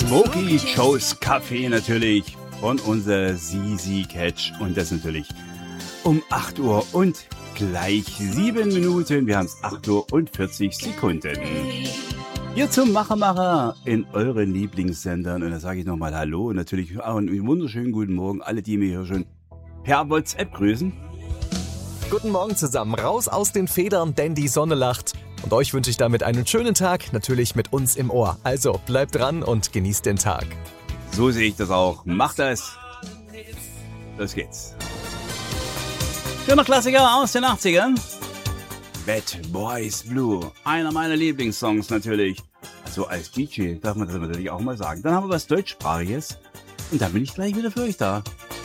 Smoky Joe's Café natürlich von unserer Sisi Catch und das natürlich um 8 Uhr und gleich 7 Minuten. Wir haben es 8 Uhr und 40 Sekunden. Hier zum Macher in euren Lieblingssendern und da sage ich nochmal Hallo und natürlich auch einen wunderschönen guten Morgen alle, die mir hier schon per WhatsApp grüßen. Guten Morgen zusammen, raus aus den Federn, denn die Sonne lacht. Und euch wünsche ich damit einen schönen Tag, natürlich mit uns im Ohr. Also bleibt dran und genießt den Tag. So sehe ich das auch. Macht das. Los geht's. Schöner Klassiker aus den 80ern. Bad Boys Blue. Einer meiner Lieblingssongs natürlich. Also als DJ darf man das natürlich auch mal sagen. Dann haben wir was Deutschsprachiges. Und dann bin ich gleich wieder für euch da.